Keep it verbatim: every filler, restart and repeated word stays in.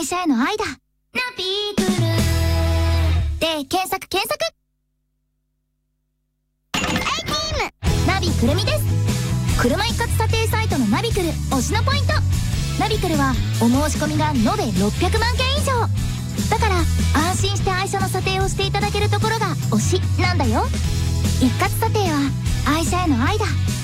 愛車への愛だ。ナビクルで検索検索。ナビくるみです。車一括査定サイトのナビクル推しのポイント。ナビクルはお申し込みが延べろっぴゃくまんけん以上だから、安心して愛車の査定をしていただけるところが推しなんだよ。一括査定は愛車への愛だ。